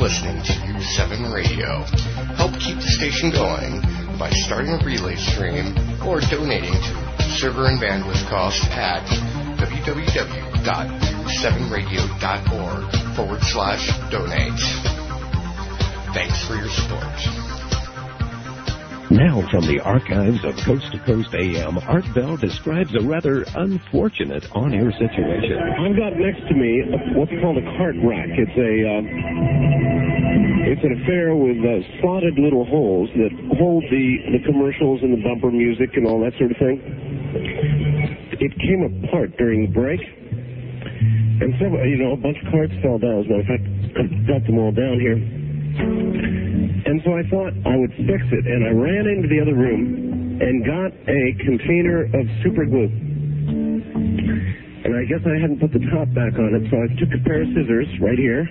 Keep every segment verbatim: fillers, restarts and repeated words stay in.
listening to U seven Radio. Help keep the station going by starting a relay stream or donating to server and bandwidth costs at www.u7radio.org forward slash donate. Thanks for your support. Now from the archives of Coast to Coast A M, Art Bell describes a rather unfortunate on-air situation. I've got next to me what's called a cart rack. It's a uh, it's an affair with uh, slotted little holes that hold the, the commercials and the bumper music and all that sort of thing. It came apart during the break, and so, you know, a bunch of carts fell down. As a matter of fact, I've got them all down here. And so I thought I would fix it, and I ran into the other room and got a container of super glue. And I guess I hadn't put the top back on it, so I took a pair of scissors right here,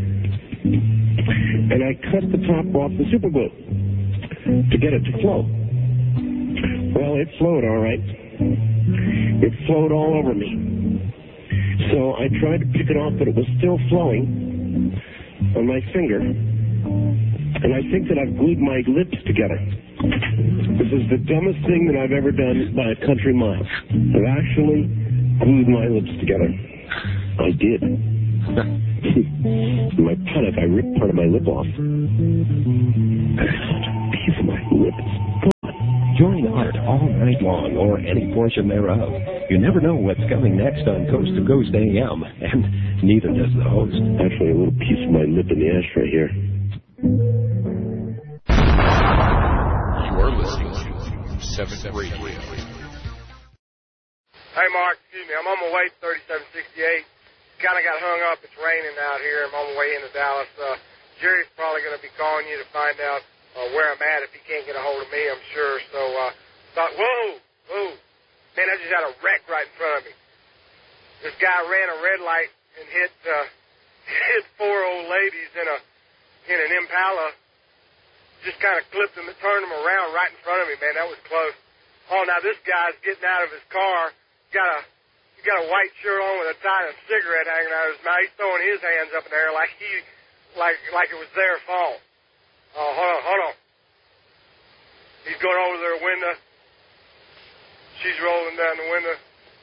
and I cut the top off the super glue to get it to flow. Well, it flowed all right. It flowed all over me. So I tried to pick it off, but it was still flowing on my finger. And I think that I've glued my lips together. This is the dumbest thing that I've ever done by a country mile. I've actually glued my lips together. I did. In my panic, I ripped part of my lip off. I found a piece of my lips. Join Art all night long, or any portion thereof. You never know what's coming next on Coast to Coast A M, and neither does the host. Actually, a little piece of my lip in the ashtray here. You are listening to U seven Radio. Hey, Mark, excuse me. I'm on my way to thirty-seven sixty-eight. Kind of got hung up. It's raining out here. I'm on my way into Dallas. Uh, Jerry's probably going to be calling you to find out uh, where I'm at if he can't get a hold of me, I'm sure. So, uh, thought, whoa, whoa. Man, I just had a wreck right in front of me. This guy ran a red light and hit uh, hit four old ladies in a in an Impala. Just kind of clipped them and turned them around right in front of me, man. That was close. Oh, now this guy's getting out of his car. Got a he got a white shirt on with a tie and a cigarette hanging out of his mouth. He's throwing his hands up in the air like he like like it was their fault. Oh, hold on, hold on. He's going over to their window. She's rolling down the window.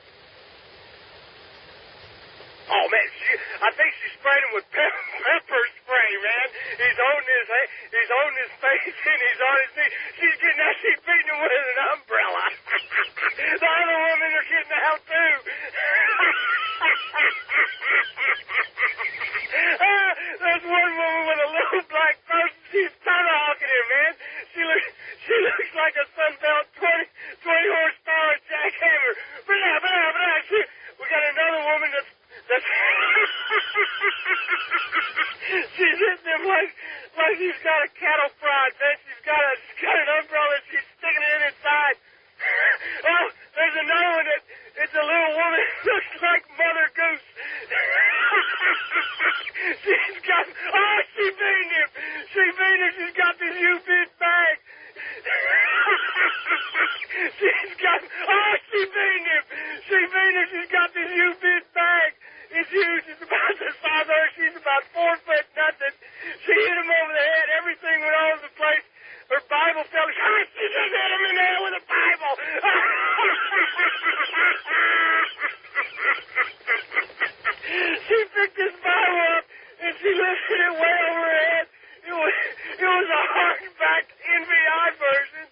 Oh, man, she, I think she sprayed him with pepper, pepper spray, man. He's holding his he's holding his face and he's on his knee. She's getting out, she's beating him with an umbrella. The other women are getting out, too. uh, there's one woman with a little black person. She's tomahawking him, man. She looks, she looks like a Sunbelt twenty, twenty horsepower jackhammer. Blah, blah, blah. She, we got another woman that's That's she's hitting him like like he's got a cattle prod, man. She's got a she's got an umbrella and she's sticking it in inside. Oh, there's another one that it's a little woman that looks like Mother Goose. She's got oh she beat him. She beat him, she's got this U-bit bag. She's got oh she beat him. She beat him, she's got this U-bit bag. It's huge. It's about the size of her. She's about four foot nothing. She hit him over the head. Everything went all over the place. Her Bible fell. Oh, she just hit him in the head with a Bible. She picked this Bible up and she lifted it way over her head. It was it was a hardback N B I version.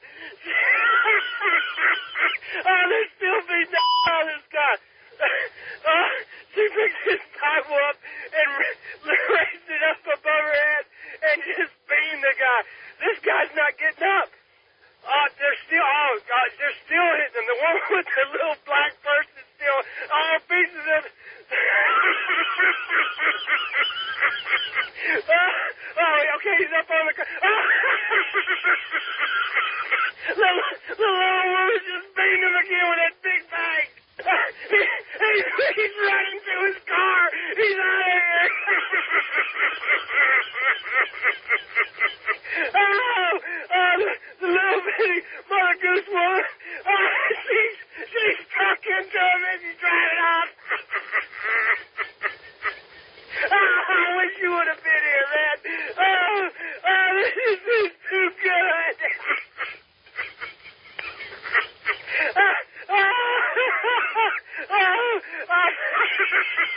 Oh, they're still beating the hell out of this guy. Uh, she picked his Bible up and raised it up above her head and just beamed the guy. This guy's not getting up. Uh, they're still, oh, God, they're still hitting him. The one with the little black person still, all pieces of it. uh, oh, okay, he's up on the car. Oh. the, the little woman just beamed him again with that big bag. he, he, he's running to his car. He's out of here. oh, oh the, the little bitty Mother Goose woman. Oh, she's, she's stuck into him as he's driving off. oh, I wish you would have been here, man. This is too good. uh, uh, uh, uh,